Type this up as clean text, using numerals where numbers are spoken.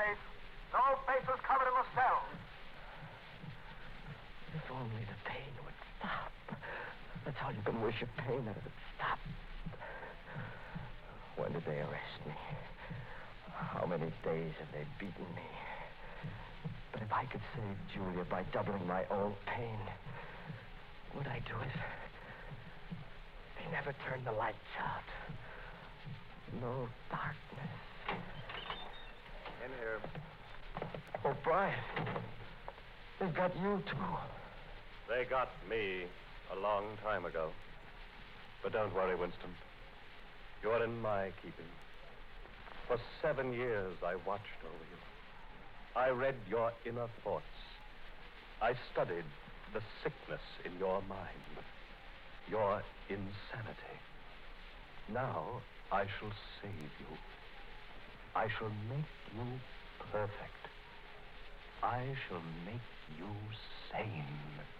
face. No faces covered in the cell. If only the pain would stop. That's all you can wish, if pain that it would stop. When did they arrest me? How many days have they beaten me? But if I could save Julia by doubling my own pain, would I do it? They never turned the lights out. No darkness. In here. Oh, Brian. They've got you, too. They got me a long time ago. But don't worry, Winston. You're in my keeping. For 7 years, I watched over you. I read your inner thoughts. I studied the sickness in your mind, your insanity. Now I shall save you. I shall make you perfect. I shall make you sane.